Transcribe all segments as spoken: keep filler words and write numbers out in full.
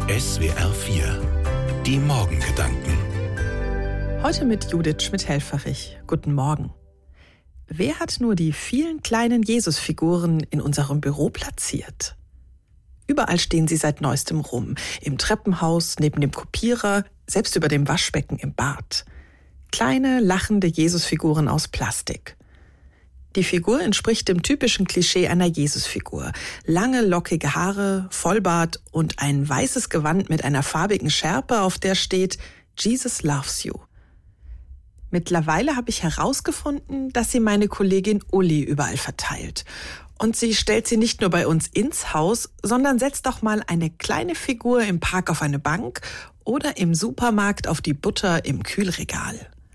S W R vier. Die Morgengedanken. Heute mit Judith Schmidt-Helfferich. Guten Morgen. Wer hat nur die vielen kleinen Jesusfiguren in unserem Büro platziert? Überall stehen sie seit neuestem rum. Im Treppenhaus, neben dem Kopierer, selbst über dem Waschbecken im Bad. Kleine, lachende Jesusfiguren aus Plastik. Die Figur entspricht dem typischen Klischee einer Jesusfigur. Lange, lockige Haare, Vollbart und ein weißes Gewand mit einer farbigen Schärpe, auf der steht Jesus loves you. Mittlerweile habe ich herausgefunden, dass sie meine Kollegin Uli überall verteilt. Und sie stellt sie nicht nur bei uns ins Haus, sondern setzt auch mal eine kleine Figur im Park auf eine Bank oder im Supermarkt auf die Butter im Kühlregal.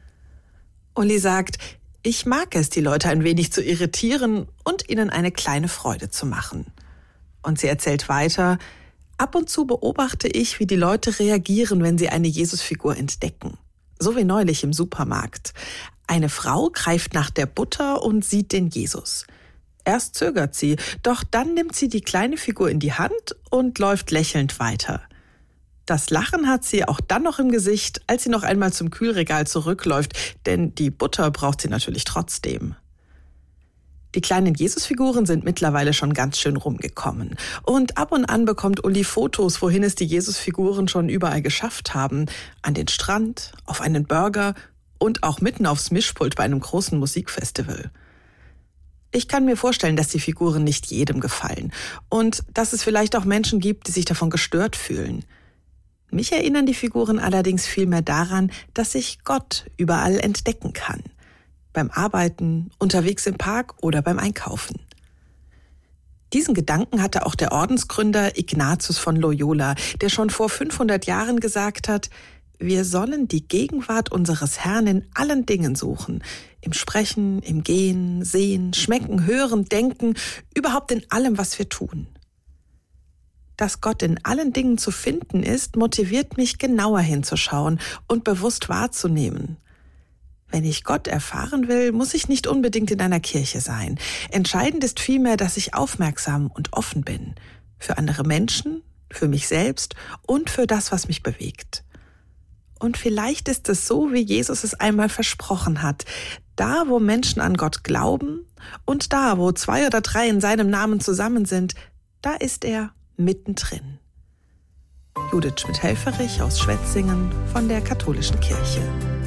Uli sagt, ich mag es, die Leute ein wenig zu irritieren und ihnen eine kleine Freude zu machen. Und sie erzählt weiter, ab und zu beobachte ich, wie die Leute reagieren, wenn sie eine Jesusfigur entdecken. So wie neulich im Supermarkt. Eine Frau greift nach der Butter und sieht den Jesus. Erst zögert sie, doch dann nimmt sie die kleine Figur in die Hand und läuft lächelnd weiter. Das Lachen hat sie auch dann noch im Gesicht, als sie noch einmal zum Kühlregal zurückläuft, denn die Butter braucht sie natürlich trotzdem. Die kleinen Jesusfiguren sind mittlerweile schon ganz schön rumgekommen. Und ab und an bekommt Uli Fotos, wohin es die Jesusfiguren schon überall geschafft haben. An den Strand, auf einen Burger und auch mitten aufs Mischpult bei einem großen Musikfestival. Ich kann mir vorstellen, dass die Figuren nicht jedem gefallen und dass es vielleicht auch Menschen gibt, die sich davon gestört fühlen. Mich erinnern die Figuren allerdings vielmehr daran, dass ich Gott überall entdecken kann. Beim Arbeiten, unterwegs im Park oder beim Einkaufen. Diesen Gedanken hatte auch der Ordensgründer Ignatius von Loyola, der schon vor fünfhundert Jahren gesagt hat, wir sollen die Gegenwart unseres Herrn in allen Dingen suchen. Im Sprechen, im Gehen, Sehen, Schmecken, Hören, Denken, überhaupt in allem, was wir tun. Dass Gott in allen Dingen zu finden ist, motiviert mich, genauer hinzuschauen und bewusst wahrzunehmen. Wenn ich Gott erfahren will, muss ich nicht unbedingt in einer Kirche sein. Entscheidend ist vielmehr, dass ich aufmerksam und offen bin. Für andere Menschen, für mich selbst und für das, was mich bewegt. Und vielleicht ist es so, wie Jesus es einmal versprochen hat. Da, wo Menschen an Gott glauben und da, wo zwei oder drei in seinem Namen zusammen sind, da ist er mittendrin. Judith Schmidt-Helfferich aus Schwetzingen von der Katholischen Kirche.